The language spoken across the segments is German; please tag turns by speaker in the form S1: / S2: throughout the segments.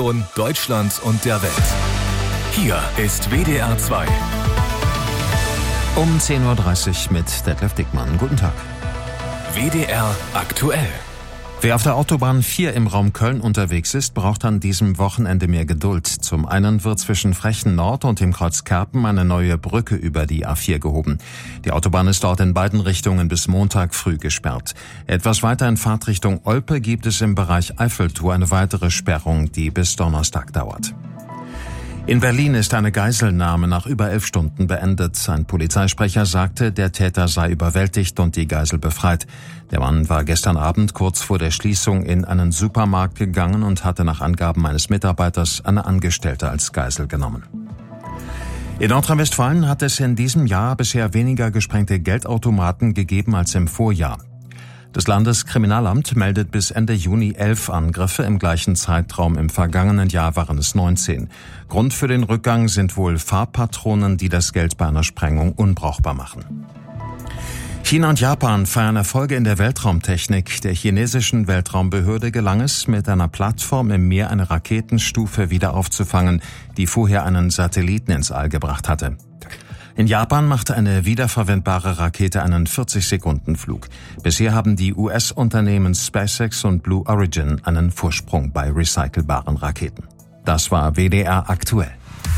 S1: Region, Deutschland und der Welt. Hier ist WDR 2.
S2: Um 10.30 Uhr mit Detlef Dickmann. Guten Tag.
S1: WDR aktuell.
S2: Wer auf der Autobahn 4 im Raum Köln unterwegs ist, braucht an diesem Wochenende mehr Geduld. Zum einen wird zwischen Frechen Nord und dem Kreuz Kerpen eine neue Brücke über die A4 gehoben. Die Autobahn ist dort in beiden Richtungen bis Montag früh gesperrt. Etwas weiter in Fahrtrichtung Olpe gibt es im Bereich Eiffeltour eine weitere Sperrung, die bis Donnerstag dauert. In Berlin ist eine Geiselnahme nach über 11 Stunden beendet. Ein Polizeisprecher sagte, der Täter sei überwältigt und die Geisel befreit. Der Mann war gestern Abend kurz vor der Schließung in einen Supermarkt gegangen und hatte nach Angaben eines Mitarbeiters eine Angestellte als Geisel genommen. In Nordrhein-Westfalen hat es in diesem Jahr bisher weniger gesprengte Geldautomaten gegeben als im Vorjahr. Das Landeskriminalamt meldet bis Ende Juni 11 Angriffe, im gleichen Zeitraum im vergangenen Jahr waren es 19. Grund für den Rückgang sind wohl Farbpatronen, die das Geld bei einer Sprengung unbrauchbar machen. China und Japan feiern Erfolge in der Weltraumtechnik. Der chinesischen Weltraumbehörde gelang es, mit einer Plattform im Meer eine Raketenstufe wieder aufzufangen, die vorher einen Satelliten ins All gebracht hatte. In Japan machte eine wiederverwendbare Rakete einen 40-Sekunden-Flug. Bisher haben die US-Unternehmen SpaceX und Blue Origin einen Vorsprung bei recycelbaren Raketen. Das war WDR aktuell.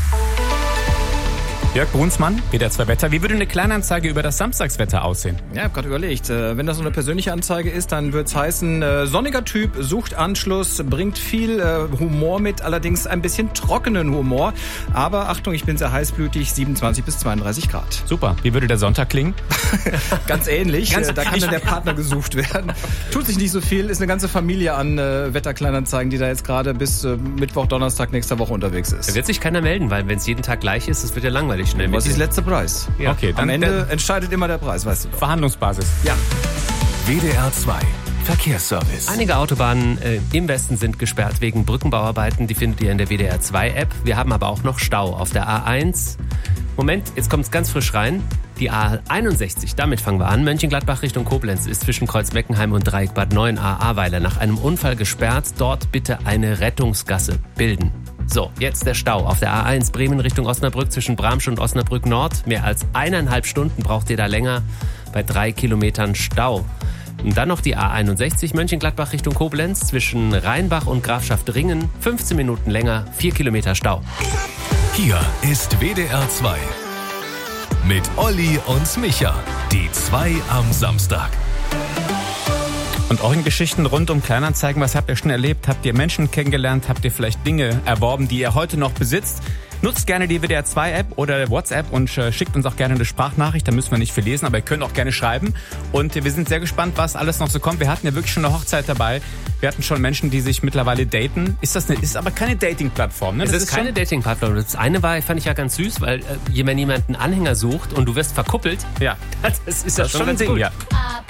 S3: Jörg Brunsmann, WDR 2 Wetter. Wie würde eine Kleinanzeige über das Samstagswetter aussehen?
S4: Ja, ich habe gerade überlegt, wenn das so eine persönliche Anzeige ist, dann wird's heißen, sonniger Typ, sucht Anschluss, bringt viel Humor mit, allerdings ein bisschen trockenen Humor. Aber Achtung, ich bin sehr heißblütig, 27 bis 32 Grad.
S3: Super. Wie würde der Sonntag klingen?
S4: Ganz ähnlich, da kann dann der Partner gesucht werden. Tut sich nicht so viel, ist eine ganze Familie an Wetterkleinanzeigen, die da jetzt gerade bis Mittwoch, Donnerstag nächster Woche unterwegs ist.
S5: Da wird sich keiner melden, weil wenn es jeden Tag gleich ist, das wird ja langweilig schnell.
S4: Was ist der letzte Preis?
S5: Ja.
S3: Okay, dann
S4: am Ende entscheidet immer der Preis, weißt du doch.
S3: Verhandlungsbasis.
S4: Ja.
S1: WDR 2 Verkehrsservice.
S5: Einige Autobahnen im Westen sind gesperrt wegen Brückenbauarbeiten. Die findet ihr in der WDR 2 App. Wir haben aber auch noch Stau auf der A1. Moment, jetzt kommt es ganz frisch rein. Die A61, damit fangen wir an. Mönchengladbach Richtung Koblenz ist zwischen Kreuz-Meckenheim und Dreieck Bad 9a Ahrweiler nach einem Unfall gesperrt. Dort bitte eine Rettungsgasse bilden. So, jetzt der Stau auf der A1 Bremen Richtung Osnabrück zwischen Bramsch und Osnabrück Nord. Mehr als 1,5 Stunden braucht ihr da länger bei 3 Kilometern Stau. Und dann noch die A61 Mönchengladbach Richtung Koblenz zwischen Rheinbach und Grafschaft-Ringen. 15 Minuten länger, 4 Kilometer Stau.
S1: Hier ist WDR 2 mit Olli und Micha. Die 2 am Samstag.
S3: Und auch in Geschichten rund um Kleinanzeigen, was habt ihr schon erlebt? Habt ihr Menschen kennengelernt? Habt ihr vielleicht Dinge erworben, die ihr heute noch besitzt? Nutzt gerne die WDR 2 App oder WhatsApp und schickt uns auch gerne eine Sprachnachricht. Da müssen wir nicht viel lesen, aber ihr könnt auch gerne schreiben. Und wir sind sehr gespannt, was alles noch so kommt. Wir hatten ja wirklich schon eine Hochzeit dabei. Wir hatten schon Menschen, die sich mittlerweile daten. Ist aber keine Dating-Plattform, ne?
S5: Es ist keine Dating-Plattform. Das eine fand ich ja ganz süß, weil wenn jemand einen Anhänger sucht und du wirst verkuppelt,
S3: ja,
S5: das ist ja
S3: das
S5: schon
S3: ein
S5: ganz
S3: Ding,
S5: gut.
S3: ja.